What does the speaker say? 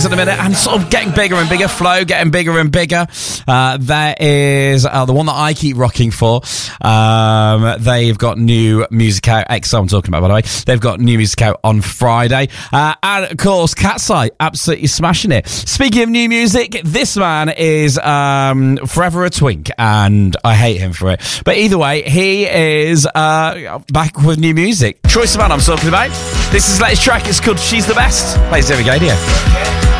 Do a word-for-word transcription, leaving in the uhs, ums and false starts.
in a minute, and sort of getting bigger and bigger. Flow getting bigger and bigger. Uh, there is uh, the one that I keep rocking for. Um, they've got new music out. X O I'm talking about, by the way. They've got new music out on Friday. Uh, and of course, Cat's Eye, absolutely smashing it. Speaking of new music, this man is um, forever a twink, and I hate him for it. But either way, he is uh, back with new music. Troye Sivan I'm talking about. This is his latest track. It's called She's the Best. Plays every radio.